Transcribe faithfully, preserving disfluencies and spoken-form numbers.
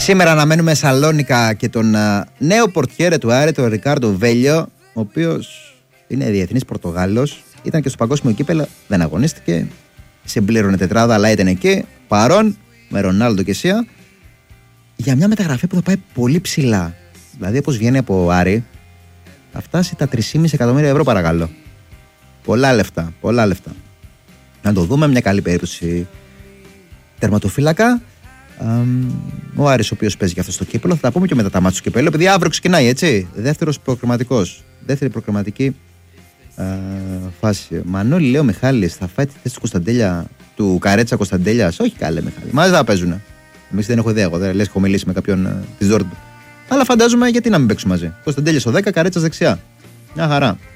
Σήμερα αναμένουμε Σαλόνικα και τον uh, νέο πορτιέρε του Άρη, τον Ρικάρντο Βέλιο, ο οποίος είναι διεθνής Πορτογάλος. Ήταν και στο παγκόσμιο κύπελλο, δεν αγωνίστηκε. Συμπλήρωνε τετράδα, αλλά ήταν εκεί. Παρόν, με Ρονάλντο και Σία. Για μια μεταγραφή που θα πάει πολύ ψηλά. Δηλαδή, όπως βγαίνει από Άρη, θα φτάσει τα τρία κόμμα πέντε εκατομμύρια ευρώ, παρακαλώ. Πολλά λεφτά, πολλά λεφτά. Να το δούμε, μια καλή περίπτωση τερματοφύλακα. Um, ο Άρης, ο οποίος παίζει και αυτό στο κύπελλο, θα τα πούμε και μετά τα μάτια του κυπέλλου, επειδή αύριο ξεκινάει, έτσι. Δεύτερος προκριματικός. Δεύτερη προκριματική uh, φάση. Μανώλη, λέω, Μιχάλης, θα φάει τη θέση του Κωνσταντέλια, του Καρέτσα Κωνσταντέλιας. Όχι, καλέ, Μιχάλη. Μαζί θα παίζουν. Εμείς δεν έχω ιδέα, εγώ δεν λες, έχω μιλήσει με κάποιον uh, της Dortmund. Αλλά φαντάζομαι γιατί να μην παίξουμε μαζί. Κωνσταντέλιας στο δέκα, Καρέτσας δεξιά. Μια χαρά.